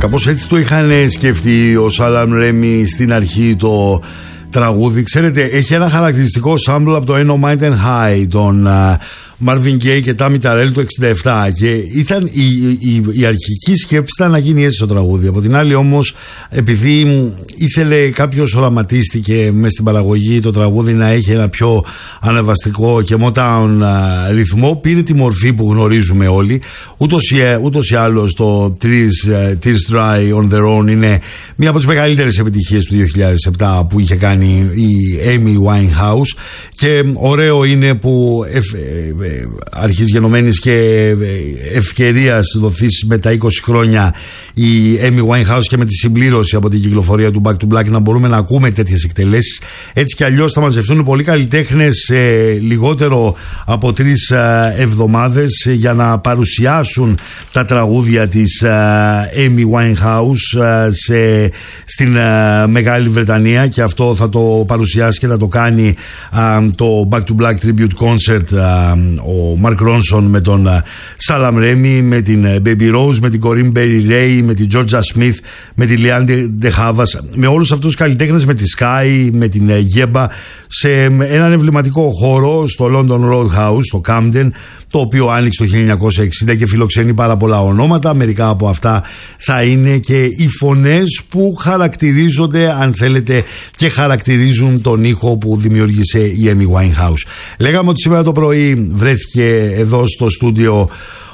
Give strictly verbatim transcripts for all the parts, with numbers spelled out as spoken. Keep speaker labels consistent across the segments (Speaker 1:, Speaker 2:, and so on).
Speaker 1: Κάπως έτσι το είχαν σκεφτεί ο Σάλαμ Ρέμι στην αρχή το τραγούδι. Ξέρετε, έχει ένα χαρακτηριστικό sample από το Ain't No Mountain High των uh, Marvin Gaye και Tammy Terrell το εξήντα επτά, και ήταν η, η, η αρχική σκέψη ήταν να γίνει έτσι το τραγούδι. Από την άλλη όμως, επειδή ήθελε κάποιος, οραματίστηκε μες στην παραγωγή το τραγούδι να έχει ένα πιο ανεβαστικό και Motown uh, ρυθμό, πήρε τη μορφή που γνωρίζουμε όλοι. Ούτως ή, ούτως ή άλλως το Tears, uh, Tears Dry on Their Own είναι μία από τις μεγαλύτερες επιτυχίες του δύο χιλιάδες επτά που είχε κάνει η Amy Winehouse, και ωραίο είναι που εφ, αρχής γενομένης και ευκαιρίας δοθείς με τα είκοσι χρόνια η Amy Winehouse και με τη συμπλήρωση από την κυκλοφορία του Back to Black να μπορούμε να ακούμε τέτοιες εκτελέσεις. Έτσι κι αλλιώς θα μαζευτούν πολλοί καλλιτέχνες σε λιγότερο από τρεις εβδομάδες για να παρουσιάσουν τα τραγούδια της Amy Winehouse σε, στην Μεγάλη Βρετανία, και αυτό θα το παρουσιάσει και θα το κάνει το Back to Black Tribute Concert ο Mark Ronson με τον Salam Remy, με την Baby Rose, με την Corinne Bailey Rae, με την Georgia Smith, με τη Leanne De Havas, με όλους αυτούς τους καλλιτέχνες, με τη Sky, με την Yeba, σε έναν εμβληματικό χώρο στο London Roadhouse, στο Camden, το οποίο άνοιξε το χίλια εννιακόσια εξήντα και φιλοξενεί πάρα πολλά ονόματα. Μερικά από αυτά θα είναι και οι φωνές που χαρακτηρίζονται, αν θέλετε, και χαρακτηρίζουν τον ήχο που δημιούργησε η Amy Winehouse. Λέγαμε ότι σήμερα το πρωί βρέθηκε εδώ στο στούντιο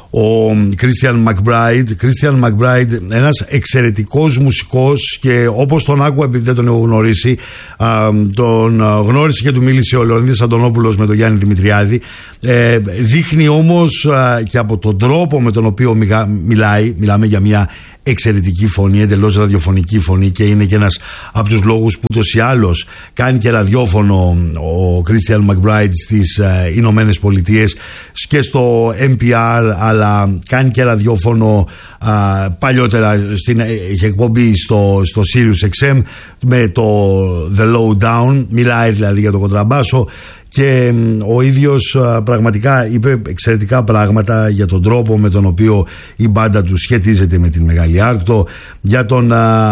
Speaker 1: ο Christian McBride. Christian McBride, ένας εξαιρετικός μουσικός, και όπως τον άκουγα, επειδή δεν τον έχω γνωρίσει, α, τον γνώρισε και του μίλησε ο Λεωνίδης Αντωνόπουλος με τον Γιάννη Δημητριάδη. Ε, δείχνει όμως α, και από τον τρόπο με τον οποίο μιλά, μιλάει, μιλάμε για μια εξαιρετική φωνή, εντελώς ραδιοφωνική φωνή, και είναι και ένας από τους λόγους που ούτως ή άλλως κάνει και ραδιόφωνο ο Christian McBride στις ε, Ηνωμένες Πολιτείες και στο N P R, αλλά κάνει και ραδιόφωνο ε, παλιότερα στην, ε, είχε εκπομπή στο, στο Sirius εξ εμ με το The Lowdown, μιλάει δηλαδή για το κοντραμπάσο, και ο ίδιος α, πραγματικά είπε εξαιρετικά πράγματα για τον τρόπο με τον οποίο η μπάντα του σχετίζεται με την Μεγάλη Άρκτο, για τον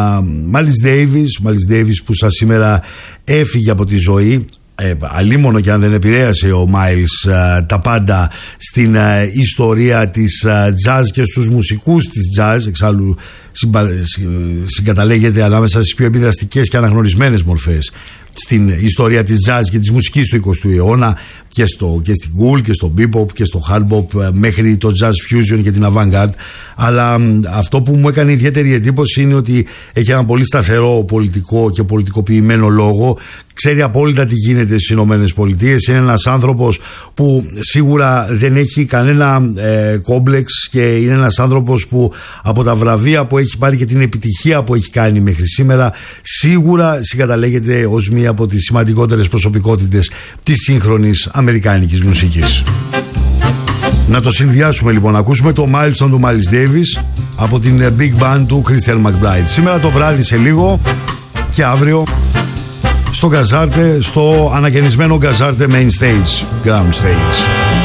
Speaker 1: Miles Davis, Miles Davis που σας σήμερα έφυγε από τη ζωή. Ε, αλίμονο και αν δεν επηρέασε ο Miles α, τα πάντα στην α, ιστορία της α, jazz και στους μουσικούς της jazz. Εξάλλου συμπα, συγκαταλέγεται ανάμεσα στις πιο επιδραστικές και αναγνωρισμένες μορφές στην ιστορία της jazz και της μουσικής του εικοστού αιώνα, και, στο, και στην cool και στο bebop και στο hard bop μέχρι το jazz fusion και την avant-garde. Αλλά αυτό που μου έκανε ιδιαίτερη εντύπωση είναι ότι έχει ένα πολύ σταθερό πολιτικό και πολιτικοποιημένο λόγο. Ξέρει απόλυτα τι γίνεται στις Ηνωμένες Πολιτείες. Είναι ένας άνθρωπος που σίγουρα δεν έχει κανένα ε, κόμπλεξ, και είναι ένας άνθρωπος που από τα βραβεία που έχει πάρει και την επιτυχία που έχει κάνει μέχρι σήμερα, σίγουρα συγκαταλέγεται ως μία από τις σημαντικότερες προσωπικότητες της σύγχρονης αμερικάνικης μουσικής. Να το συνδυάσουμε λοιπόν, να ακούσουμε το Milestone του Miles Davis από την Big Band του Christian McBride. Σήμερα το βράδυ σε λίγο, και αύριο στο Γκαζάρτε, στο ανακαινισμένο Γκαζάρτε Main Stage, Ground Stage.